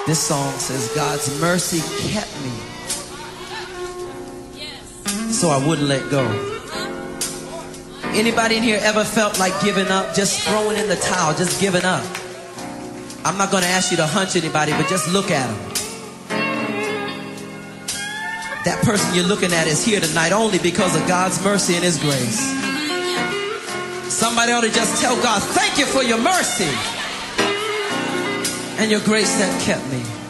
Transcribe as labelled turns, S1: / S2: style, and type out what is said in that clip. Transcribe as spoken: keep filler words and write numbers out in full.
S1: This song says, God's mercy kept me so I wouldn't let go. Anybody in here ever felt like giving up, just throwing in the towel, just giving up? I'm not going to ask you to hunch anybody, but just look at them. That person you're looking at is here tonight only because of God's mercy and His grace. Somebody ought to just tell God, thank you for your mercy and your grace that kept me.